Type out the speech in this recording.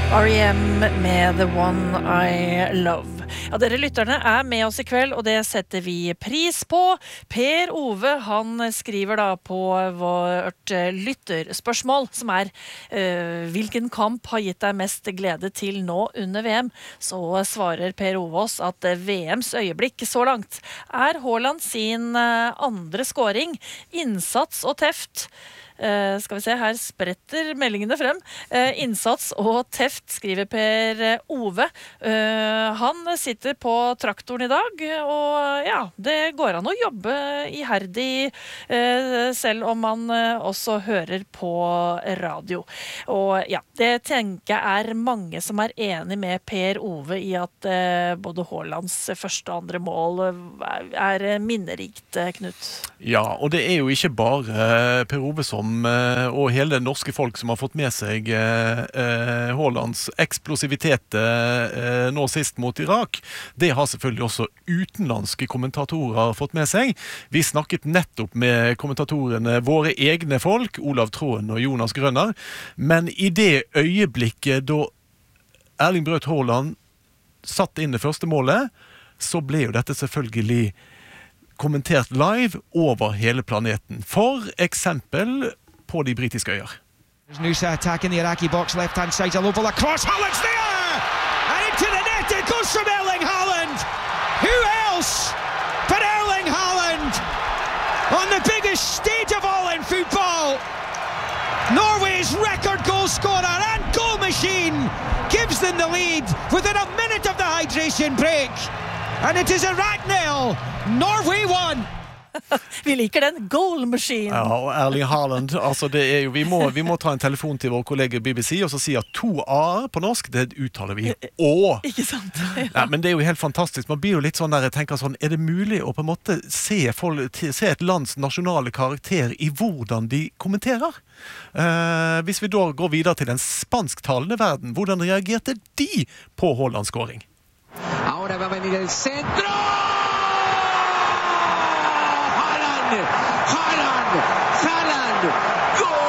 R.E.M. med The One I Love. Ja, dere lytterne med oss I kveld, og det setter vi pris på. Per Ove, han skriver da på vårt lytterspørsmål, som hvilken kamp har gitt deg mest glede til nå under VM? Så svarer Per Ove oss at VMs øyeblikk så langt Haaland sin andre scoring, innsats og teft. Skal vi se, her spretter meldingene frem. Innsats og teft, skriver Per Ove. Han sitter på traktoren I dag, og ja, det går an å jobbe iherdig, selv om man også hører på radio. Og ja, det tenker jeg mange som enig med Per Ove I at både Haalands første og andre mål minnerikt, Knut. Ja, og det jo ikke bare Per Ove og hele det norske folk som har fått med seg Haalands eksplosivitet nå sist mot Irak. Det har selvfølgelig også utenlandske kommentatorer fått med seg. Vi snakket nettopp med kommentatorene, våre egne folk, Olav Tråen og Jonas Grønner. Men I det øyeblikket da Erling Braut Haaland satt inn det første målet, så ble jo dette selvfølgelig kommentert live over hele planeten. For eksempel på de britiske øyer. There's Nusa attacking the Iraqi box, left-hand side, a low ball across, Haaland's there! And into the net it goes from Erling Haaland! Who else but Erling Haaland? On the biggest stage of all in football! Norway's record goal scorer and goal machine gives them the lead within a minute of the hydration break. And it is Iraq 0, Norway 1. Vi liker den goal machine. Ja, og Erling Haaland, altså det jo, vi må ta en telefon til vår kollega BBC og så si at 2 A på norsk, det uttaler vi Å. Ikke sant? Ja. Ja, men det jo helt fantastisk. Man blir jo litt sånn der, jeg tenker sånn, det mulig å på en måte se et lands nasjonale karakter I hvordan de kommenterer? Hvis vi da går videre til den spansktalende verden, hvordan reagerte de på Haalands scoring? Ahora va a venir el centro. Haaland. Gol!